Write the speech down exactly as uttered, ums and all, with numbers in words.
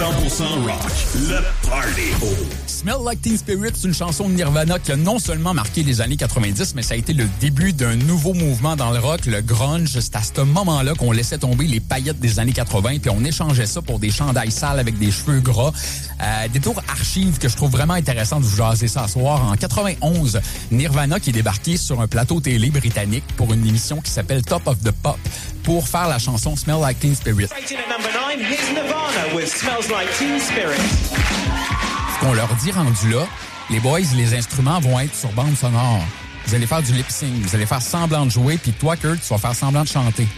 cent pour cent rock, le party. Smell Like Teen Spirit, c'est une chanson de Nirvana qui a non seulement marqué les années quatre-vingt-dix, mais ça a été le début d'un nouveau mouvement dans le rock, le grunge. C'est à ce moment-là qu'on laissait tomber les paillettes des années quatre-vingt, puis on échangeait ça pour des chandails sales avec des cheveux gras. Euh, des tours archives que je trouve vraiment intéressant de vous jaser ça ce soir. En quatre-vingt-onze, Nirvana qui est débarqué sur un plateau télé britannique pour une émission qui s'appelle Top of the Pop pour faire la chanson Smell Like Teen Spirit. Ce qu'on leur dit rendu là, les boys, les instruments vont être sur bande sonore. Vous allez faire du lip-sync, vous allez faire semblant de jouer, puis toi, Kurt, tu vas faire semblant de chanter.